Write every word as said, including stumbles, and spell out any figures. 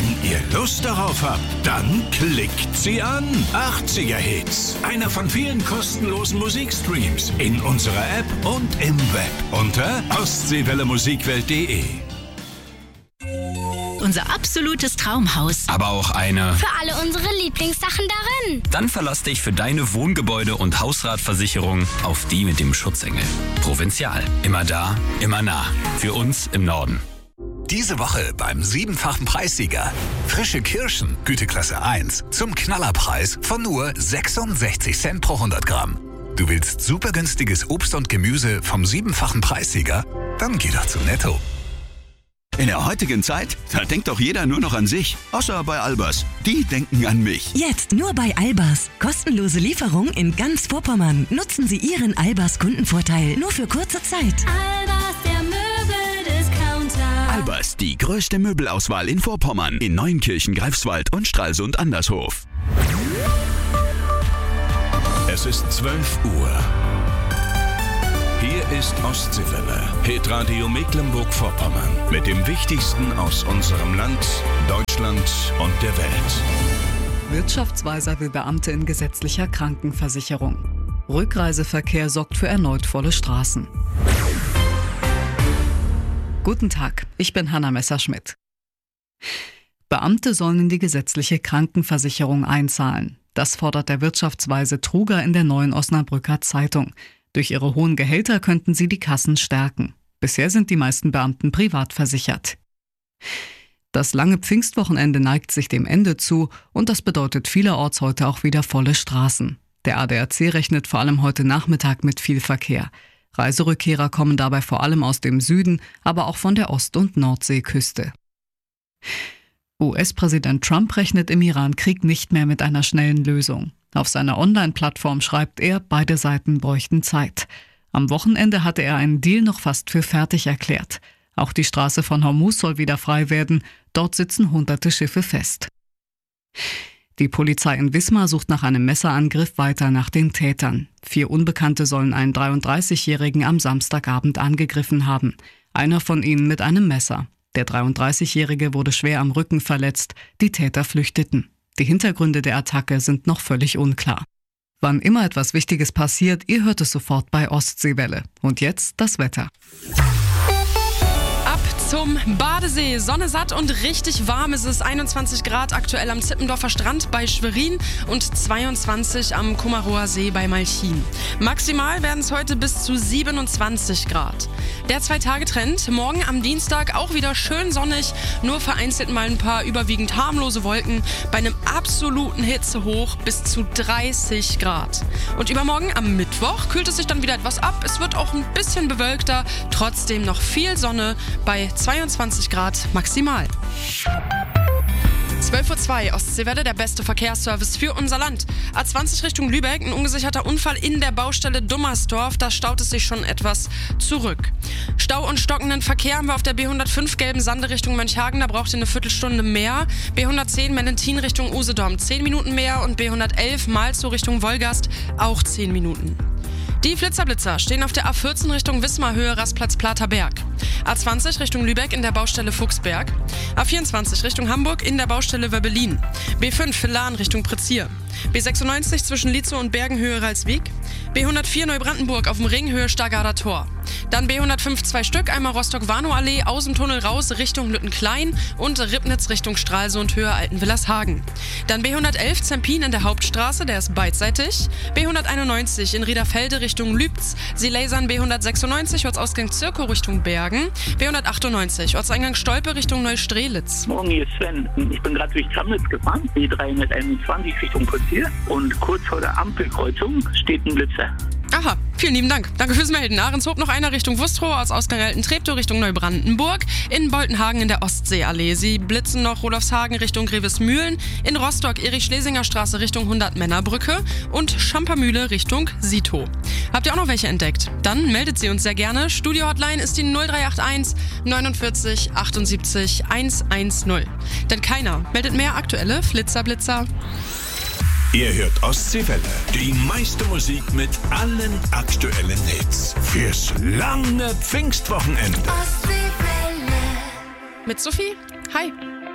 Wenn ihr Lust darauf habt, dann klickt sie an. achtziger Hits. Einer von vielen kostenlosen Musikstreams in unserer App und im Web unter ostseewelle musikwelt punkt de. Unser absolutes Traumhaus. Aber auch eine... Für alle unsere Lieblingssachen darin. Dann verlass dich für deine Wohngebäude- und Hausratversicherung auf die mit dem Schutzengel. Provinzial. Immer da, immer nah. Für uns im Norden. Diese Woche beim siebenfachen Preissieger. Frische Kirschen, Güteklasse eins, zum Knallerpreis von nur sechsundsechzig Cent pro hundert Gramm. Du willst super günstiges Obst und Gemüse vom siebenfachen Preissieger? Dann geh doch zu Netto. In der heutigen Zeit, da denkt doch jeder nur noch an sich. Außer bei Albers. Die denken an mich. Jetzt nur bei Albers. Kostenlose Lieferung in ganz Vorpommern. Nutzen Sie Ihren Albers Kundenvorteil nur für kurze Zeit. Albers, der Möbeldiscounter. Albers, die größte Möbelauswahl in Vorpommern. In Neuenkirchen, Greifswald und Stralsund Andershof. Es ist zwölf Uhr. Hier ist Ostseewelle, Hitradio Mecklenburg-Vorpommern. Mit dem Wichtigsten aus unserem Land, Deutschland und der Welt. Wirtschaftsweiser will Beamte in gesetzlicher Krankenversicherung. Rückreiseverkehr sorgt für erneut volle Straßen. Guten Tag, ich bin Hanna Messerschmidt. Beamte sollen in die gesetzliche Krankenversicherung einzahlen. Das fordert der Wirtschaftsweise Truger in der Neuen Osnabrücker Zeitung. Durch ihre hohen Gehälter könnten sie die Kassen stärken. Bisher sind die meisten Beamten privat versichert. Das lange Pfingstwochenende neigt sich dem Ende zu und das bedeutet vielerorts heute auch wieder volle Straßen. Der A D A C rechnet vor allem heute Nachmittag mit viel Verkehr. Reiserückkehrer kommen dabei vor allem aus dem Süden, aber auch von der Ost- und Nordseeküste. U S-Präsident Trump rechnet im Iran-Krieg nicht mehr mit einer schnellen Lösung. Auf seiner Online-Plattform schreibt er, beide Seiten bräuchten Zeit. Am Wochenende hatte er einen Deal noch fast für fertig erklärt. Auch die Straße von Hormuz soll wieder frei werden. Dort sitzen hunderte Schiffe fest. Die Polizei in Wismar sucht nach einem Messerangriff weiter nach den Tätern. Vier Unbekannte sollen einen dreiunddreißigjährigen am Samstagabend angegriffen haben. Einer von ihnen mit einem Messer. Der dreiunddreißigjährige wurde schwer am Rücken verletzt. Die Täter flüchteten. Die Hintergründe der Attacke sind noch völlig unklar. Wann immer etwas Wichtiges passiert, ihr hört es sofort bei Ostseewelle. Und jetzt das Wetter. Ab zum Badesee. Sonne satt und richtig warm ist es. einundzwanzig Grad aktuell am Zippendorfer Strand bei Schwerin und zweiundzwanzig am Kummerower See bei Malchin. Maximal werden es heute bis zu siebenundzwanzig Grad. Der Zwei-Tage-Trend. Morgen am Dienstag auch wieder schön sonnig, nur vereinzelt mal ein paar überwiegend harmlose Wolken bei einem absoluten Hitzehoch bis zu dreißig Grad. Und übermorgen am Mittwoch kühlt es sich dann wieder etwas ab. Es wird auch ein bisschen bewölkter, trotzdem noch viel Sonne bei zweiundzwanzig Grad maximal. zwölf Uhr zwei, Ostseewelle, der beste Verkehrsservice für unser Land. A zwanzig Richtung Lübeck, ein ungesicherter Unfall in der Baustelle Dummersdorf. Da staut es sich schon etwas zurück. Stau und stockenden Verkehr haben wir auf der B hundertfünf Gelben Sande Richtung Mönchhagen. Da braucht ihr eine Viertelstunde mehr. B hundertzehn Mellentin Richtung Usedom, zehn Minuten mehr. Und B hundertelf Malzow Richtung Wolgast, auch zehn Minuten. Die Flitzerblitzer stehen auf der A vierzehn Richtung Wismar, Höhe Rastplatz Platerberg. A zwanzig Richtung Lübeck in der Baustelle Fuchsberg. A vierundzwanzig Richtung Hamburg in der Baustelle Wöbbelin. B fünf Lahn Richtung Prezir. B sechsundneunzig zwischen Lietzow und Bergen Höhe Ralswiek. B hundertvier Neubrandenburg auf dem Ring Höhe Stargarder Tor. Dann B hundertfünf zwei Stück, einmal Rostock-Warnow-Allee aus dem Tunnel raus Richtung Lüttenklein und Ribnitz Richtung Stralsund Höhe Altenwillershagen. Dann B hundertelf Zempin in der Hauptstraße, der ist beidseitig. B hunderteinundneunzig in Riederfelde Richtung Lübz. Sie lasern B hundertsechsundneunzig Ortsausgang Zirkow Richtung Bergen. B hundertachtundneunzig Ortseingang Stolpe Richtung Neustrelitz. Morgen, hier ist Sven. Ich bin gerade durch Tramnitz gefahren, B dreihunderteinundzwanzig Richtung Pozir. Und kurz vor der Ampelkreuzung steht ein Blitzer. Aha, vielen lieben Dank. Danke fürs Melden. Ahrenshoop noch einer Richtung Wustrow, aus Ausgang Alten-Treptow Richtung Neubrandenburg. In Boltenhagen in der Ostseeallee. Sie blitzen noch Rudolfshagen Richtung Grevesmühlen. In Rostock Erich-Schlesinger Straße Richtung hundert-Männer-Brücke. Und Schampermühle Richtung Sito. Habt ihr auch noch welche entdeckt? Dann meldet sie uns sehr gerne. Studio-Hotline ist die null drei acht eins neunundvierzig achtundsiebzig hundertzehn. Denn keiner meldet mehr aktuelle Flitzerblitzer. Ihr hört Ostseewelle, die meiste Musik mit allen aktuellen Hits. Fürs lange Pfingstwochenende. Mit Sophie. Hi.